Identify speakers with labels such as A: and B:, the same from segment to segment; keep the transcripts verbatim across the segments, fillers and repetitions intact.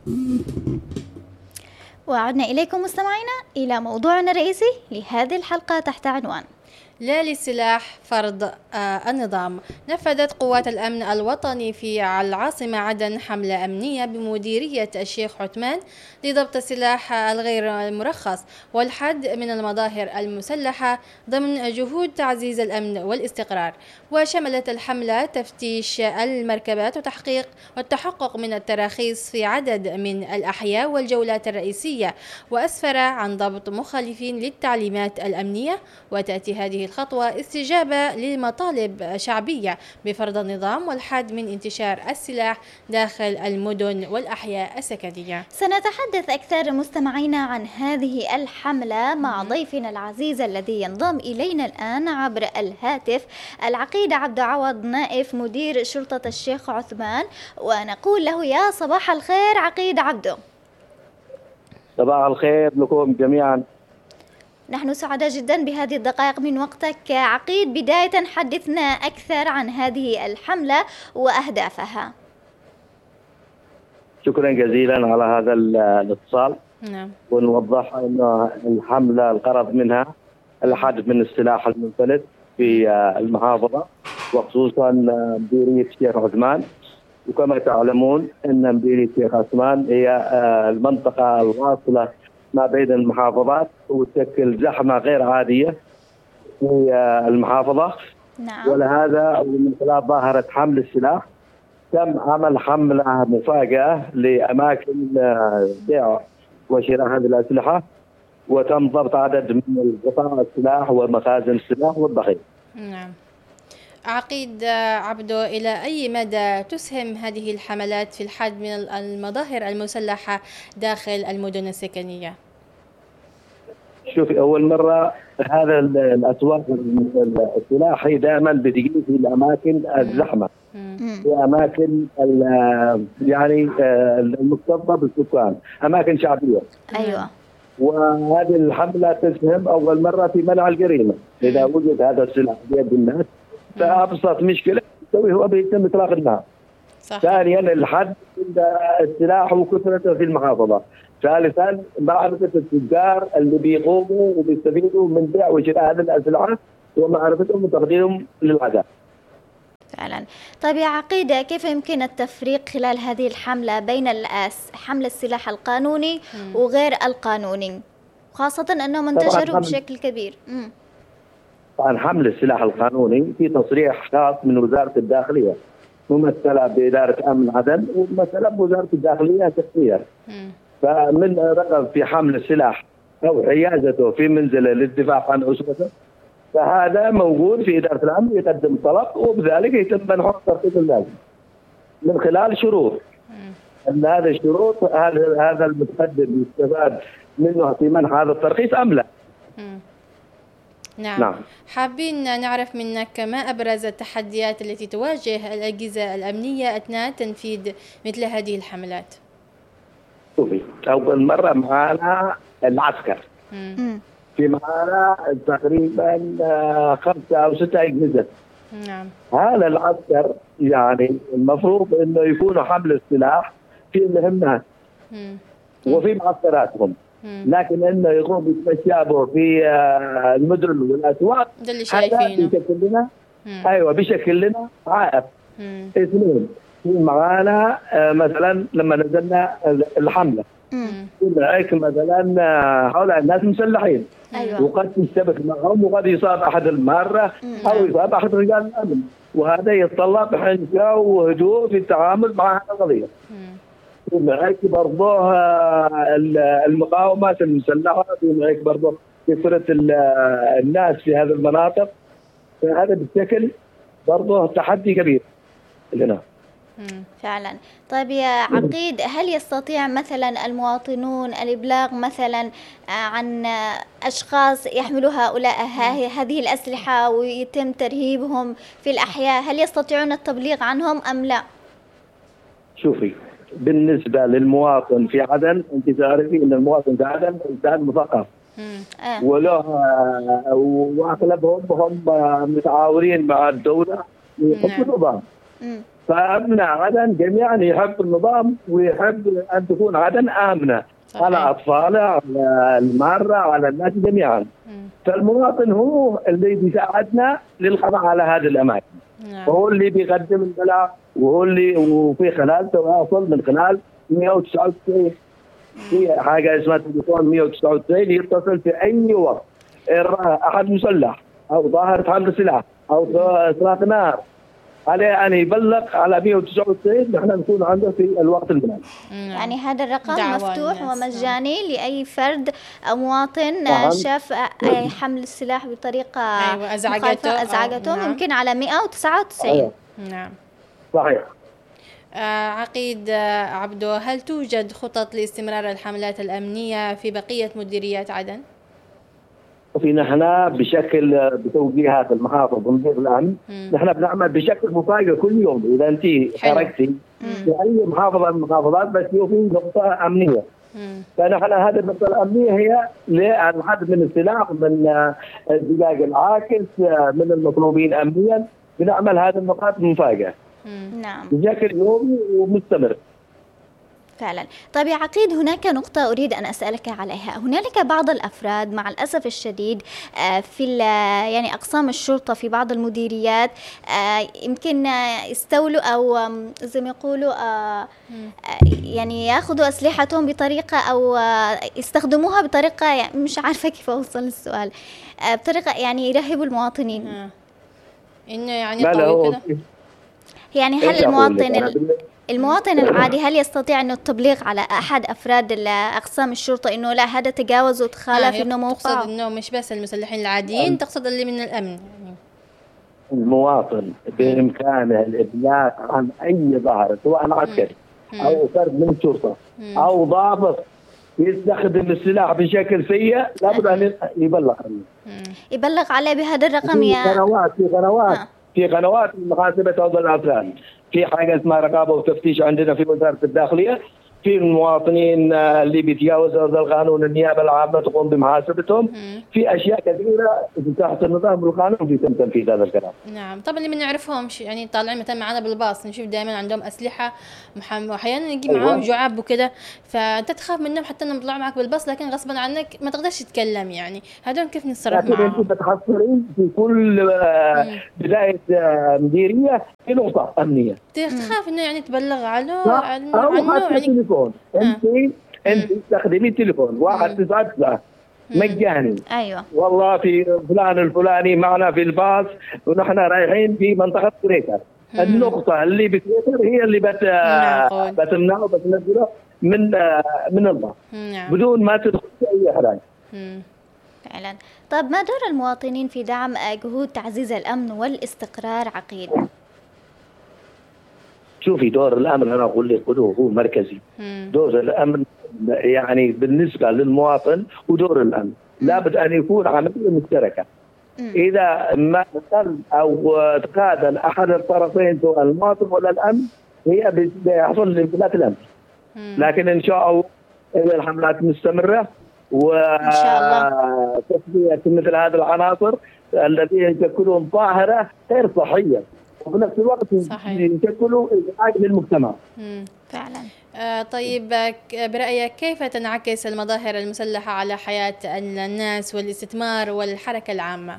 A: وعدنا إليكم مستمعينا إلى موضوعنا الرئيسي لهذه الحلقة تحت عنوان
B: لا للسلاح فرض آه النظام. نفذت قوات الأمن الوطني في العاصمة عدن حملة أمنية بمديرية الشيخ عثمان لضبط السلاح الغير المرخص والحد من المظاهر المسلحة ضمن جهود تعزيز الأمن والاستقرار. وشملت الحملة تفتيش المركبات وتحقيق والتحقق من التراخيص في عدد من الأحياء والجولات الرئيسية، وأسفر عن ضبط مخالفين للتعليمات الأمنية. وتأتي هذه الخطوة استجابة لمطالب شعبية بفرض النظام والحد من انتشار السلاح داخل المدن والأحياء السكنية.
A: سنتحدث أكثر مستمعينا عن هذه الحملة مع ضيفنا العزيز الذي ينضم إلينا الآن عبر الهاتف، العقيد عبد عوض نائف مدير شرطة الشيخ عثمان، ونقول له يا صباح الخير عقيد عبدو.
C: صباح الخير لكم جميعا.
A: نحن سعداء جدا بهذه الدقائق من وقتك عقيد. بداية حدثنا أكثر عن هذه الحملة وأهدافها.
C: شكرا جزيلا على هذا الاتصال.
B: نعم.
C: ونوضح أن الحملة الغرض منها الحد من السلاح المنفلت في المحافظة وخصوصا مديرية الشيخ عثمان. وكما تعلمون أن مديرية الشيخ عثمان هي المنطقة الواصلة ما بين المحافظات وتشكل زحمة غير عادية في المحافظة.
A: نعم.
C: ولهذا ومن خلال ظاهرة حمل السلاح تم عمل حملة مفاجأة لأماكن بيع وشراء هذه الأسلحة، وتم ضبط عدد من قطاع السلاح ومخازن السلاح والذخيرة.
B: نعم. عقيد عبدو، إلى أي مدى تسهم هذه الحملات في الحد من المظاهر المسلحة داخل المدن السكنية؟
C: شوفي، أول مرة هذا الأسواق السلاحي دائما بتجي في الأماكن الزحمة، في أماكن يعني المكتظة بالسكان، أماكن شعبية.
A: أيوة.
C: وهذه الحملة تسهم أول مرة في منع الجريمة. إذا وجد هذا السلاح بيد الناس فأبسط مشكلة تسوي هو بيتم إطلاق النار. ثانيا الحد السلاح وكثرته في المحافظة. ثالثا معرفة التجار اللي بيقوموا وبيستفيدوا من بيع وشراء هذه الأسلحة ومعرفتهم وتقديمهم للعداء.
A: فعلا. طيب يا عقيدة، كيف يمكن التفريق خلال هذه الحملة بين حمل السلاح القانوني م. وغير القانوني، خاصة أنهم انتشروا بشكل كبير؟ م.
C: طبعا حمل السلاح القانوني في تصريح خاص من وزارة الداخلية ممثلة بإدارة أمن عدن وممثلة بوزارة الداخلية شخصيا. فمن رغب في حمل السلاح أو حيازته في منزله للدفاع عن أسرته فهذا موجود في إدارة الأمن، يقدم طلب وبذلك يتم منحه الترخيص اللازم من خلال شروط. أن هذه الشروط هذا هذا المتقدم يستفاد منه في منح هذا الترخيص أم لا؟
B: نعم. نعم. حابين نعرف منك ما أبرز التحديات التي تواجه الأجهزة الأمنية أثناء تنفيذ مثل هذه الحملات؟
C: شوفي، أول مرة معنا العسكر. مم. في معنا تقريبا خمسة أو ستة أجهزة.
B: نعم.
C: هذا العسكر يعني المفروض إنه يكونوا حمل السلاح في المهمات وفي معسكراتهم. لكن انه يقوم بتشابه في المدن والاسواق
B: ده اللي شايفينه
C: بيشكل لنا ايوه بيشكل لنا عائق. اثنين، في معانا مثلا لما نزلنا الحمله هيك مثلا هؤلاء الناس مسلحين.
A: أيوة.
C: وقد يشتبك معهم وقد يصاب احد الماره او يصاب احد رجال الامن، وهذا يتطلب حنكه وهدوء في التعامل مع هذه القضيه. هيك برضه المقاومات المسلحه، هيك برضه كثره الناس في هذه المناطق، فهذا بالشكل برضه تحدي كبير لنا.
A: فعلا. طيب يا عقيد، هل يستطيع مثلا المواطنون الإبلاغ مثلا عن أشخاص يحملوا هؤلاء هذه الأسلحة ويتم ترهيبهم في الأحياء؟ هل يستطيعون التبليغ عنهم أم لا؟
C: شوفي، بالنسبة للمواطن في عدن، أنت تعرفي أن المواطن في عدن إنسان مثقف وله وأغلبهم هم متعاونين مع الدولة ويحطوا نظام. فأمن عدن جميعا يحب النظام ويحب أن تكون عدن آمنة صحيح. على أطفاله، على المارة، على الناس جميعا. مم. فالمواطن هو اللي بيساعدنا للقضاء على هذه الأماكن. نعم. وهو اللي بيقدم البلاغ، وهو اللي وفي خلال تواصل من خلال مئة وتسعة وتسعين في حاجة اسمها تليفون مئة وتسعة وتسعين يتصل في أي وقت أحد مسلح أو ظاهرة حمل سلاح أو إطلاق نار عليه أن يبلغ على مئة وتسعة وتسعين، نحن نكون عنده في الوقت المناسب.
A: يعني هذا الرقم مفتوح ومجاني لأي فرد أو مواطن طبعاً. شاف أي حمل السلاح بطريقة
B: أيوة أزعجته
A: أزعجته نعم. ممكن على مئة وتسعة وتسعين.
C: أيوة.
B: نعم
C: صحيح.
B: آه عقيد آه عبدو، هل توجد خطط لاستمرار الحملات الأمنية في بقية مديريات عدن؟
C: في نحن بشكل بتوجيهات المحافظ ومدير الامن نحن بنعمل بشكل مفاجئ كل يوم. اذا انت خرجتي في اي محافظه من المحافظات بس في نقطه امنيه، فنحن هذه النقطه الامنيه هي للحد من السلاح، من الزجاج العاكس، من المطلوبين امنيا. بنعمل هذه النقاط مفاجئه
A: نعم
C: بشكل يومي ومستمر
A: فعلا. طيب يا عقيد، هناك نقطة أريد أن أسألك عليها. هنالك بعض الأفراد مع الأسف الشديد في يعني أقسام الشرطة في بعض المديريات يمكن يستولوا أو زي ما يقولوا يعني يأخذوا أسلحتهم بطريقة أو يستخدموها بطريقة يعني مش عارفة كيف أوصل السؤال، بطريقة يعني يرهبوا المواطنين.
B: إنه يعني قوي كده.
A: يعني هل المواطن المواطن العادي هل يستطيع أنه التبليغ على أحد أفراد أقسام الشرطة إنه لا هذا تجاوز وتخالف آه إنه موقع؟
B: تقصد إنه مش بس المسلحين العاديين، تقصد اللي من الأمن يعني.
C: المواطن بإمكانه الإبلاغ عن أي ظاهرة سواء عسكري أو فرد من الشرطة أو ضابط يستخدم السلاح بشكل سيء، لابد أن يبلغ عنه.
A: يبلغ عليه بهذا الرقم يا
C: في قنوات في قنوات آه. في قنوات محاسبة هذول الأفراد. في حاجة اسمها رقابة وتفتيش عندنا في وزارة الداخلية، في المواطنين اللي بيتجاوزوا هذا القانون النيابة العامة تقوم بمحاسبتهم. في أشياء كثيرة تحت النظام والقانون بيتم تنفيذ هذا الكلام.
B: نعم طبعا اللي ما نعرفهمش يعني طالعين مثلا معنا بالباص نشوف دائما عندهم أسلحة وأحيانا يجي معهم أيوة. جعاب وكده، فأنت تخاف منهم حتى إنهم يطلعوا معك بالباص لكن غصبا عنك ما تقدرش تتكلم. يعني هذول كيف نتصرف معهم؟
C: لكن أنت بتحصرين في كل بداية مديرية في نقطة أمنية.
B: تخاف إنه يعني تبلغ عنه
C: عنه عنه يعني تليفون. انت انت تستخدمي التليفون واحد تسعة تسعة مجاني.
A: ايوه
C: والله في فلان الفلاني معنا في الباص ونحن رايحين في منطقه كريتر. النقطه اللي بكريتر هي اللي بت بتمنعه بتنزله من من الباص بدون ما تدخل اي احراج.
A: فعلا. طيب ما دور المواطنين في دعم جهود تعزيز الامن والاستقرار عقيد؟
C: شوفي دور الامن انا اقول لك هو مركزي. دور الامن يعني بالنسبه للمواطن ودور الامن لابد ان يكون عمليه مشتركه. اذا ما قل او تقادم احد الطرفين سواء المواطن ولا الامن هي بيحصل لانفلات الامن. لكن ان شاء الله اذا الحملات مستمره
A: وان شاء الله
C: تسويه مثل هذه العناصر الذين يشكلون ظاهره غير صحيه وفي نفس الوقت يشكلوا ازعاج للمجتمع.
B: فعلا. آه طيب برأيك كيف تنعكس المظاهر المسلحة على حياة الناس والاستثمار والحركة العامة؟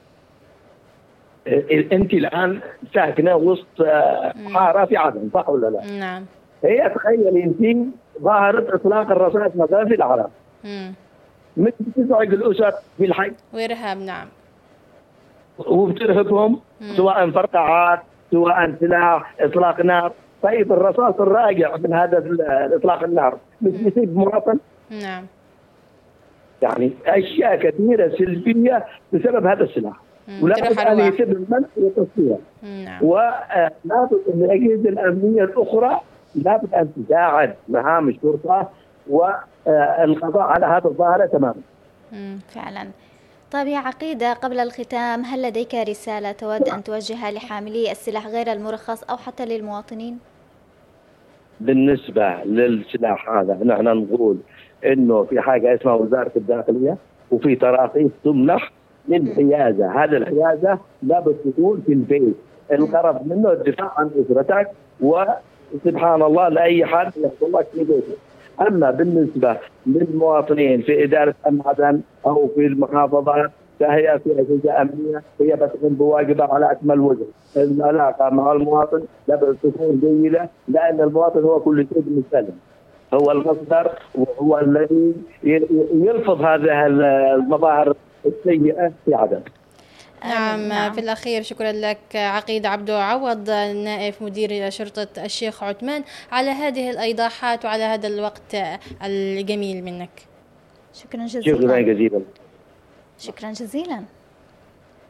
C: انت الان ساكنه وسط حاره في عدن صح ولا لا؟
B: نعم.
C: هي تخيلي انت ظاهره اطلاق الرصاص مثلا في العراق. مش بتزعج الاسر في الحي
B: وارهاب. نعم.
C: وبترهبهم سواء فرقعات سواء سلاح اطلاق نار. طيب الرصاص الراجع من هذا اطلاق النار مش بيصيب مواطن؟
B: نعم.
C: يعني اشياء كثيره سلبيه بسبب هذا السلاح ولابد ان يتم المنع والتصفيه.
B: نعم.
C: ولابد ان الاجهزه الامنيه الاخرى لابد ان تساعد مهام الشرطه والقضاء على هذا الظاهره تماما.
A: فعلا. طيب يا عقيدة قبل الختام هل لديك رسالة تود أن توجهها لحاملي السلاح غير المرخص أو حتى للمواطنين؟
C: بالنسبة للسلاح هذا نحن نقول إنه في حاجة اسمها وزارة الداخلية وفي تراخيص تمنح للحيازة. هذه الحيازة لابد تكون في البيت الغرض منه الدفاع عن أسرتك وسبحان الله لأي حد يحصل لك في بيتك. أما بالنسبة للمواطنين في إدارة أمن عدن أو في المحافظات فهي في أجهزة أمنية هي بتقوم بواجبها على أكمل وجه. العلاقة مع المواطن لابد تكون جيدة لأن المواطن هو كل شيء بالنسبة له، هو المصدر وهو الذي يلفظ هذه المظاهر السيئة في عدن.
B: نعم, نعم في الأخير شكرا لك عقيد عبدو عوض نائب مدير شرطة الشيخ عثمان على هذه الإيضاحات وعلى هذا الوقت الجميل منك.
A: شكرا جزيلا.
C: شكرا جزيلا.
A: شكرا جزيلا.